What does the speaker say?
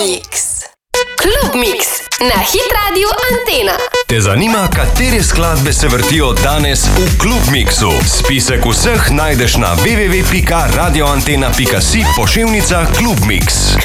Mix. Klub Mix na Hit Radio Antena. Te zanima, katere skladbe se vrtijo danes v Klub Mixu? Spisek vseh najdeš na www.radioantena.si /Klub Mix.